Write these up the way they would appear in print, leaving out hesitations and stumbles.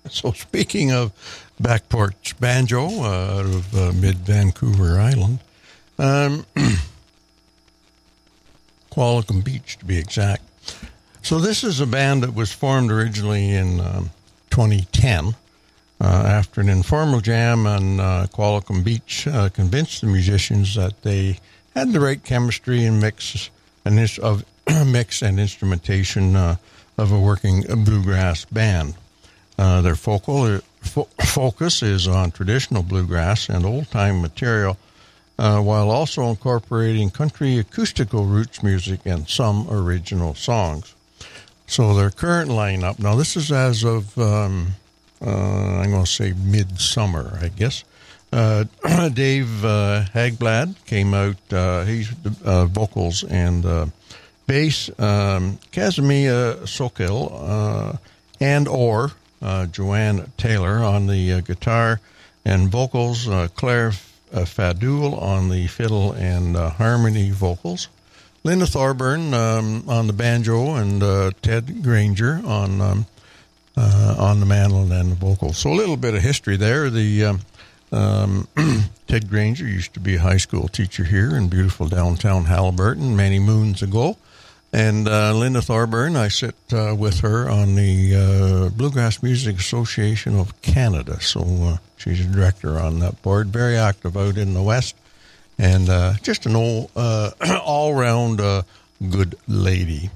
So speaking of back porch banjo out of mid-Vancouver Island, Qualicum Beach to be exact. So this is a band that was formed originally in 2010 after an informal jam on Qualicum Beach convinced the musicians that they had the right chemistry and mix and instrumentation of a working bluegrass band. Their focus is on traditional bluegrass and old-time material, while also incorporating country acoustical roots music and some original songs. So their current lineup, now this is as of, I'm going to say midsummer, I guess. Dave Hagblad came out, he's vocals and bass, Kazimia Sokil, and Joanne Taylor on the guitar and vocals, Claire Fadul on the fiddle and harmony vocals, Linda Thorburn on the banjo, and Ted Granger on the mandolin and the vocals. So a little bit of history there. The Ted Granger used to be a high school teacher here in beautiful downtown Haliburton many moons ago. And Linda Thorburn, I sit with her on the Bluegrass Music Association of Canada. So she's a director on that board, very active out in the West, and just an all-round good lady.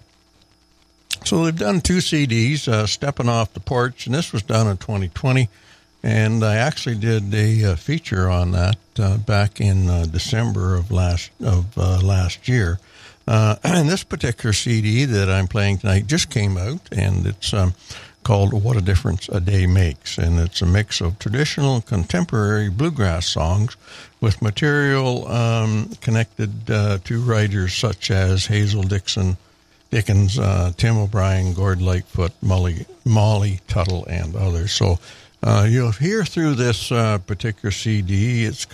So they've done 2 CDs, Stepping Off the Porch, and this was done in 2020. And I actually did a feature on that back in December of last year. And this particular CD that I'm playing tonight just came out, and it's called What a Difference a Day Makes. And it's a mix of traditional and contemporary bluegrass songs with material connected to writers such as Hazel Dickens, Tim O'Brien, Gord Lightfoot, Molly Tuttle, and others. So you'll hear through this particular CD, it's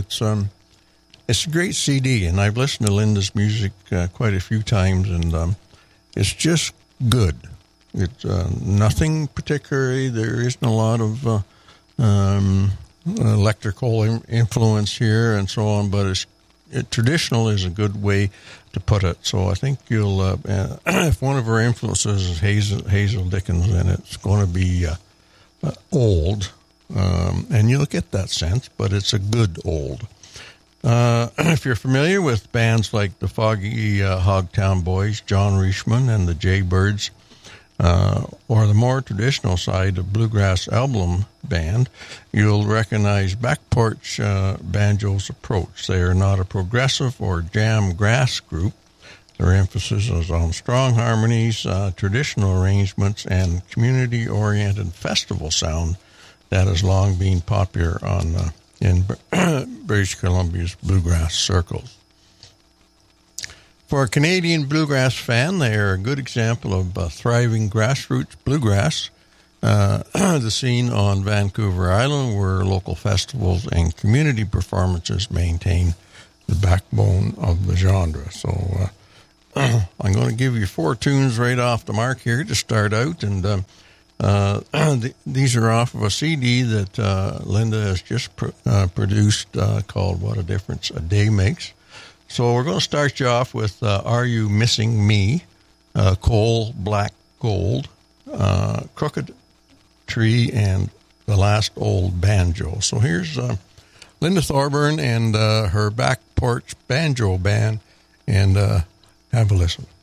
a great CD, and I've listened to Linda's music quite a few times, and it's just good. It's nothing particularly. There isn't a lot of electrical influence here and so on, but traditional is a good way to put it. So I think you'll, if one of her influences is Hazel Dickens, then it's going to be old, and you'll get that sense, but it's a good old. If you're familiar with bands like the Foggy Hogtown Boys, John Reishman, and the Jaybirds, or the more traditional side of Bluegrass Album Band, you'll recognize Back Porch Banjo's approach. They are not a progressive or jam grass group. Their emphasis is on strong harmonies, traditional arrangements, and community-oriented festival sound that has long been popular in British Columbia's bluegrass circles. For a Canadian bluegrass fan, they are a good example of thriving grassroots bluegrass. The scene on Vancouver Island, where local festivals and community performances maintain the backbone of the genre. So I'm going to give you 4 tunes right off the mark here to start out, and these are off of a CD that Linda has just produced called What a Difference a Day Makes. So we're going to start you off with Are You Missing Me, Coal Black Gold, Crooked Tree, and The Last Old Banjo. So here's Linda Thorburn and her Back Porch Banjo Band, and have a listen.